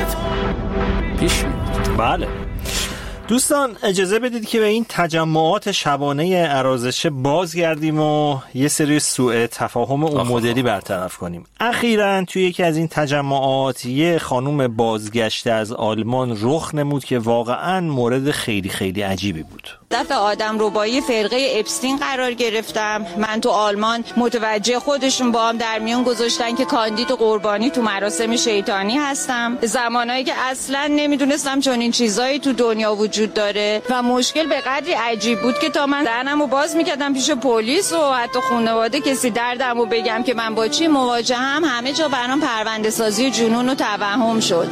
پیش میاد. بله دوستان، اجازه بدید که به این تجمعات شبانه عرازشه بازگردیم و یه سری سوء تفاهم اون مدلی برطرف کنیم. اخیراً توی یکی از این تجمعات یه خانوم بازگشته از آلمان رخ نمود که واقعاً مورد خیلی خیلی عجیبی بود. دفعه آدم ربایی فرقه اپستین قرار گرفتم. من تو آلمان متوجه خودشون با هم در میون گذاشتن که کاندید و قربانی تو مراسم شیطانی هستم. زمانایی که اصلا نمیدونستم چون این چیزایی تو دنیا وجود داره و مشکل به قدری عجیب بود که تا من دهنمو باز میکردم پیش پلیس و حتی خانواده کسی دردمو بگم که من با چی مواجهم، همه جا برام پرونده سازی جنون و توهم شد.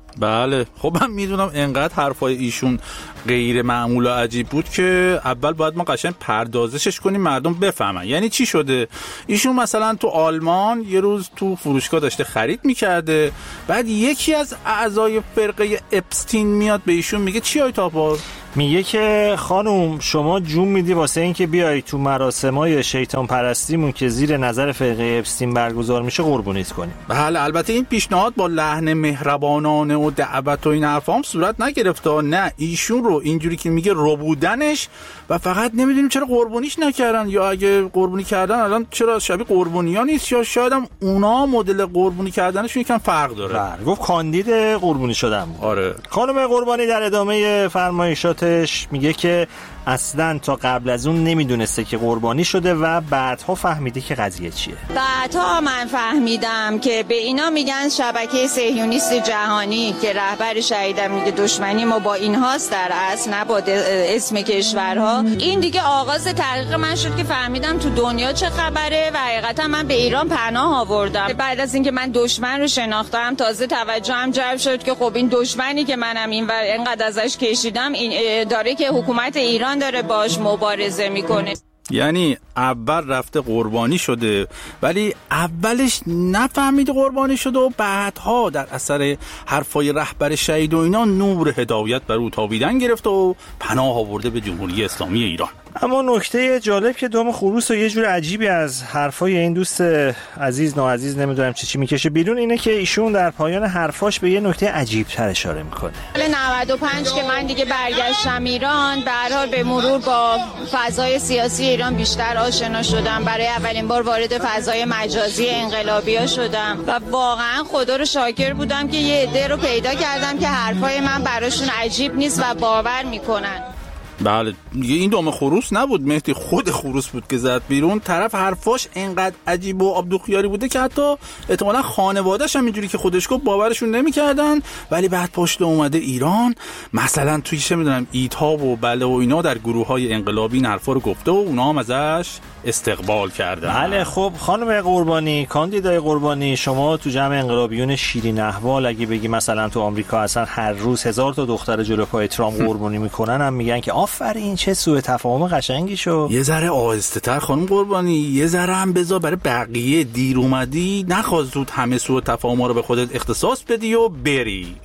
بله خب من میدونم انقدر حرفای ایشون غیر معمول و عجیب بود که اول باید ما قشنگ پردازشش کنیم مردم بفهمن. یعنی چی شده؟ ایشون مثلا تو آلمان یه روز تو فروشگاه داشته خرید میکرده، بعد یکی از اعضای فرقه اپستین میاد به ایشون میگه چی آیتاپا؟ میگه که خانم شما جون میدی واسه این که بیای تو مراسمای شیطان پرستیمون که زیر نظر فرقه اپستین برگزار میشه قربونیت کنیم. بله البته این پیشنهاد با لحن مهربانانه و دعوت و این حرفا هم صورت نگرفته. نه ایشون رو اینجوری که میگه ربودنش و فقط نمیدونیم چرا قربونیش نکردن، یا اگه قربونی کردن الان چرا شبیه قربونی‌ها نیست، یا شاید هم اونا مدل قربونی کردنشون یکم فرق داره. بله گفت کاندید قربونی شدن بود. آره. خانم قربانی در ادامه فرمایشاتش میگه که اصلا تا قبل از اون نمیدونسته که قربانی شده و بعدها فهمیده که قضیه چیه. بعدها من فهمیدم که به اینا میگن شبکه صهیونیست جهانی که رهبر شهیدم میگه دشمنی ما با اینهاست در اصل، نه با اسم کشورها. این دیگه آغاز تحقیق من شد که فهمیدم تو دنیا چه خبره و حقیقتا من به ایران پناه آوردم. بعد از اینکه من دشمن رو شناختم تازه توجهم جلب شد که خب این دشمنی که منم این و اینقدر ازش کشیدم این داره که حکومت ایران داره باش مبارزه میکنه. یعنی اول رفته قربانی شده ولی اولش نفهمید قربانی شده و بعدها در اثر حرفای رهبر شهید و اینا نور هدایت بر او تابیدن گرفت و پناه آورده به جمهوری اسلامی ایران. اما نکته جالب که دام خروس و یه جور عجیبی از حرفای این دوست عزیز ناعزیز نمیدونم چی میکشه بیرون اینه که ایشون در پایان حرفاش به یه نکته عجیب تر اشاره میکنه. سال 95 که من دیگه برگشتم ایران، به هر حال به مرور با فضای سیاسی ایران بیشتر آشنا شدم. برای اولین بار وارد فضای مجازی انقلابی‌ها شدم و واقعا خدا رو شاکر بودم که یه عده رو پیدا کردم که حرفای من براشون عجیب نیست و باور میکنن. بله این دام خروس نبود مهدی، خود خروس بود که زد بیرون. طرف حرفاش انقدر عجیب و آبدوخیاری بوده که حتی احتمالاً خانواده‌اش هم اینجوری که خودش گفت باورشون نمی‌کردن، ولی بعد پشت اومده ایران مثلا توی چه می‌دونم ایدها و بله و اینا در گروه‌های انقلابی این حرفا رو گفته و اونا هم ازش استقبال کردن. بله خب خانم قربانی، کاندیدای قربانی، شما تو جمع انقلابیون شیرین احوال اگه بگی مثلا تو آمریکا اصلا هر روز 1000 تا دختر جلوی پای ترامپ قربانی میکنن هم میگن که آفرین چه سوء تفاهم قشنگی شو. یه ذره آهسته‌تر خانم قربانی، یه ذره هم بذار برای بقیه. دیر اومدی، نخواست زود همه سوء تفاهم‌ها رو به خودت اختصاص بدی و بری.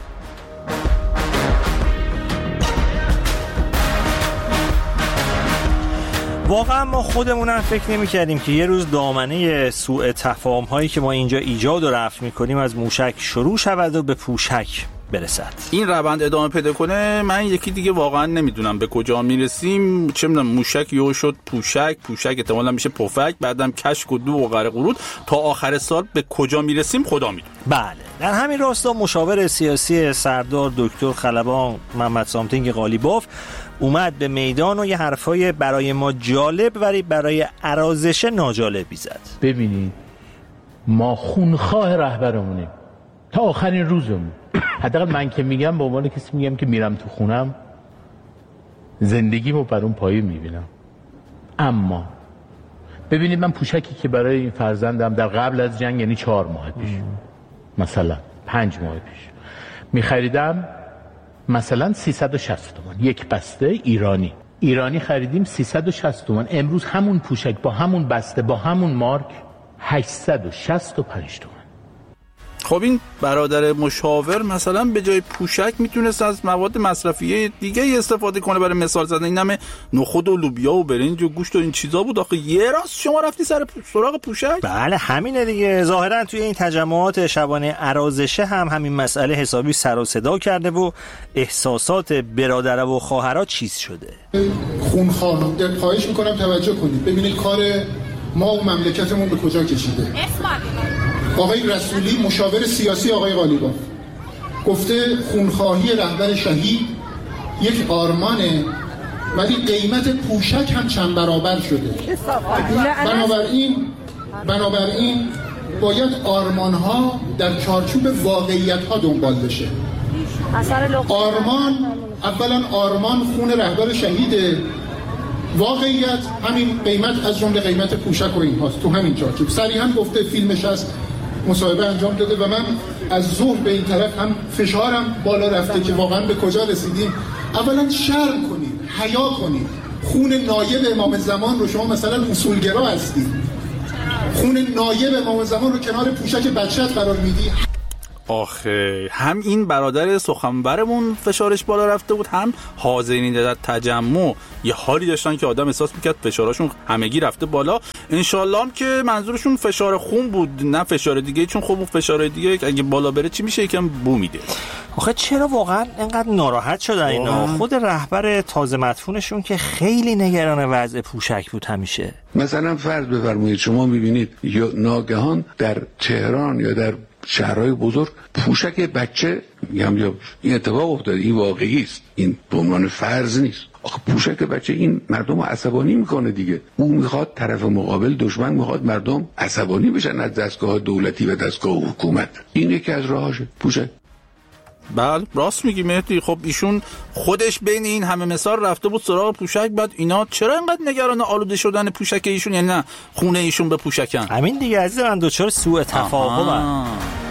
واقعا ما خودمونم فکر نمی‌کردیم که یه روز دامنه سوء تفاهم هایی که ما اینجا ایجاد و رفع می‌کنیم از موشک شروع شود و به پوشک برسد. این روند ادامه پیدا کنه من یکی دیگه واقعا نمیدونم به کجا میرسیم. چه میدونم موشک یهو شد پوشک احتمالاً میشه پفک، بعدم کشک و دو و غره قرود، تا آخر سال به کجا میرسیم خدا میدونه. بله در همین راستا مشاور سیاسی سردار دکتر خلبان محمد سامتینگ قالیباف اومد به میدان و یه حرفای برای ما جالب ولی برای عرازشه ناجالبی زد. ببینید ما خونخواه رهبرمونیم تا آخرین روزمون. حداقل من که میگم به عنوان کسی میگم که میرم تو خونم زندگیمو بر اون پایه میبینم. اما ببینید من پوشکی که برای این فرزندم در قبل از جنگ یعنی 4 ماه پیش مثلا 5 ماه پیش میخریدم مثلا 360 تومان یک بسته ایرانی خریدیم 360 تومان. امروز همون پوشک با همون بسته با همون مارک 865 تومان. خب این برادر مشاور مثلا به جای پوشک میتونست از مواد مصرفی دیگه استفاده کنه برای مثال زدن. این همه نخود و لوبیا و برنج و گوشت و این چیزا بود، آخه یه راست شما رفتی سراغ پوشک؟ بله همینه دیگه. ظاهرا توی این تجمعات شبانه عرازشه هم همین مسئله حسابی سر و صدا کرده و احساسات برادر و خواهرها چیز شده. خونخواه خواهش میکنم توجه کنید، ببینید کار ما و مملکتمون به کجا کشیده. آقای رسولی مشاور سیاسی آقای قالیباف گفته خونخواهی رهبر شهید یک آرمانه، ولی قیمت پوشک هم چند برابر شده. بنابراین باید آرمان‌ها در چارچوب واقعیت‌ها دنبال بشه. آرمان خون رهبر شهیده، واقعیت همین قیمت از جمله قیمت پوشک و این هاست. تو همین چارچوب صریحا گفته، فیلمش هست، مصاحبه انجام داده و من از ظهر به این طرف هم فشارم بالا رفته که واقعا به کجا رسیدیم. اولا شرم کنید، حیا کنید. خون نایب امام زمان رو شما مثلا اصولگرا هستی، خون نایب امام زمان رو کنار پوشک بچت قرار میدی. آخه هم این برادر سخنورمون فشارش بالا رفته بود، هم حاضرین در تجمع یه حالی داشتن که آدم احساس میکرد فشارشون همگی رفته بالا. انشالله هم که منظورشون فشار خون بود نه فشار دیگه، چون خب فشار دیگه اگه بالا بره چی میشه، یکم بو میده. آخه چرا واقعا اینقدر ناراحت شدن اینا؟ خود رهبر تازه مدفونشون که خیلی نگران وضع پوشک بود همیشه. مثلا فرض بفرمایید شما میبینید یا ناگهان در تهران یا در شهرهای بزرگ پوشک بچه یا این اتفاق افتاده، این واقعی است، این به عنوان فرض نیست. آخه پوشک بچه این مردم رو عصبانی میکنه دیگه. او میخواد طرف مقابل، دشمن میخواد مردم عصبانی بشن از دستگاه دولتی و دستگاه حکومت. این یکی از راهاشه، پوشک. بله راست میگی مهدی. خب ایشون خودش بین این همه مثال رفته بود سراغ پوشک، بعد اینا چرا اینقدر نگران آلوده شدن پوشک ایشون، یعنی نه خونه ایشون به پوشکن؟ همین دیگه عزیز من، دوچار سوء تفاهمن.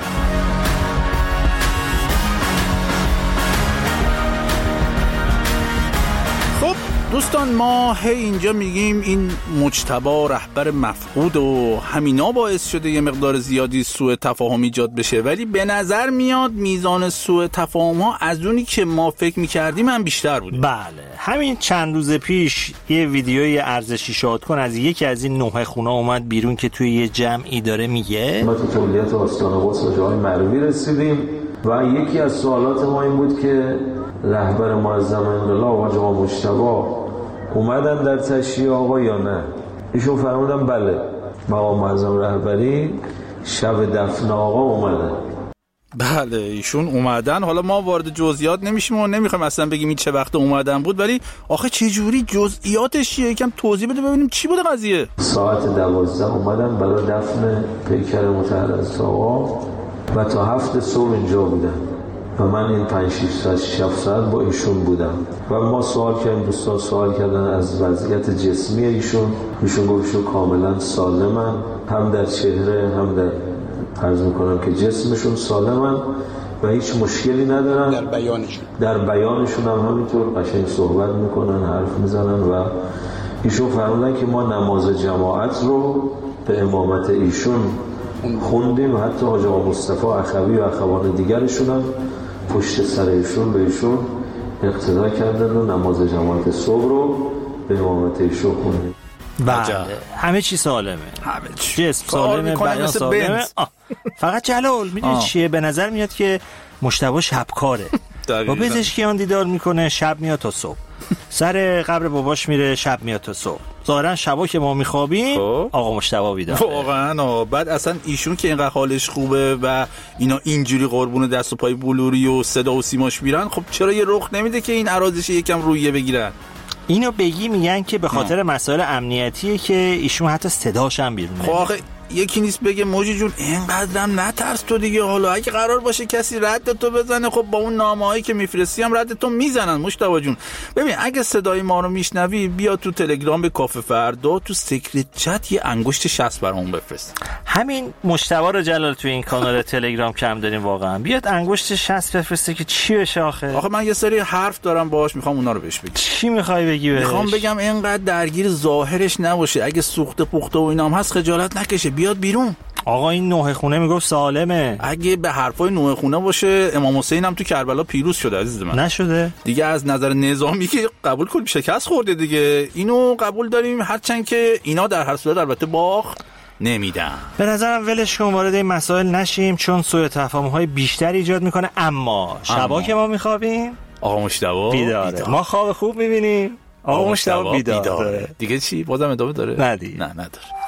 دوستان ما اینجا میگیم این مجتبی رهبر مفقود و همینا باعث شده یه مقدار زیادی سوء تفاهم ایجاد بشه، ولی به نظر میاد میزان سوء تفاهم ها از اونی که ما فکر میکردیم هم بیشتر بوده. بله همین چند روز پیش یه ویدیوی ارزشی شادکن از یکی از این 9 خونه اومد بیرون که توی یه جمعی داره میگه ما تو تولیت آستان قدس به جای معروی رسیدیم و یکی از سوالات ما این بود که رهبر معظم انقلاب آقا مجتبی اومدن در تشییع آقا یا نه؟ ایشون فرمودن بله، مقام معظم رهبری شب دفن آقا اومدن. بله ایشون اومدن. حالا ما وارد جزئیات نمیشیم و نمیخوایم اصلا بگیم این چه وقت اومدن بود، ولی آخه چه جوری جزئیاتش چیه؟ یکم توضیح بده ببینیم چی بوده قضیه. ساعت 12 اومدن برای دفن پیکر مطهر از آقا و تا 7 صبح اینجا بودن و من این 5-6 ساعت با ایشون بودم و ما سوال کردیم، دوستان سوال کردن از وضعیت جسمی ایشون گفت ایشون کاملا سالمن، هم در چهره هم عرض میکنم که جسمشون سالمن و هیچ مشکلی ندارن. در بیانشون هم همینطور قشنگ صحبت میکنن، حرف میزنن و ایشون فرمودن که ما نماز جماعت رو به امامت ایشون خوندیم و حتی حاج آقا مصطفی اخوی و اخوان دیگرشون هم پشت سر ایشون به ایشون اقتدا کردن و نماز جماعت صبح رو به امامت ایشون خوندیم. بله همه چی سالمه، همه چی جسم سالمه، بیان سالمه. فقط جلال میدونی چیه؟ به نظر میاد که مجتبی شبکاره، با پزشکیان دیدار میکنه، شب میاد تا صبح، سر قبر باباش میره، شب میاد تا صبح. ظاهرا شبا که ما میخوابیم آقا مجتبی بیداره. واقعا بعد اصلا ایشون که اینقدر حالش خوبه و اینا اینجوری قربون دست و پای بلوری و صدا و سیماش میرن، خب چرا یه رخ نمیده که این عرازش یکم رویه بگیرن؟ اینو بگی میگن که به خاطر مسائل امنیتیه که ایشون حتی صداش هم بیرون نمیاد. خب آخه یکی نیست بگه موجی جون اینقدرم نترس تو دیگه، حالا اگه قرار باشه کسی رد تو بزنه، خب با اون نامه‌هایی که میفرستی هم رد تو میزنن. مجتبی جون ببین اگه صدای ما رو میشنوی بیا تو تلگرام به کافه فردا تو سیکرت چت یه انگشت 60 برامون بفرست. همین مجتبی رو جلال تو این کانال تلگرام کم داریم واقعا، بیاد انگشت 60 بفرسته که چی بشه. آخه من یه سری حرف دارم باهاش، میخوام اونا رو بهش بگم. چی میخوای بگی بهش؟ میخوام بگم اینقدر درگیر ظاهرش نباشه، اگه سوخته پخته و اینام هست خجالت نکشه، بیاد بیرون. آقا این نوح خونه میگفت سالمه. اگه به حرفای نوح خونه باشه امام حسین هم تو کربلا پیروز شده عزیز من. نشده دیگه از نظر نظامی که قبول کنیم شکست خورده دیگه، اینو قبول داریم، هرچند که اینا در هر صورت البته باخت نمیدن. به نظرم ولش کن، وارد این مسائل نشیم چون سوء تفاهم‌های بیشتر ایجاد میکنه. اما شبا که ما میخوابیم آقا مشتبه بیداره. ما خواب خوب میبینیم، آقا مشتبه بیداره. دیگه چی؟ بازم ادامه داره؟ نه دیگه. نه نداره.